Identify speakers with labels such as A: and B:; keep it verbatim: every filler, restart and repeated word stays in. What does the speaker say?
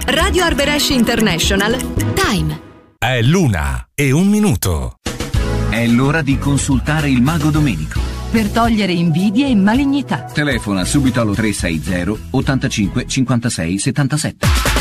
A: Radio Arberesh International. Time.
B: È l'una e un minuto.
C: È l'ora di consultare il mago Domenico.
D: Per togliere invidie e malignità.
C: Telefona subito allo tre sei zero ottantacinque cinquantasei settantasette.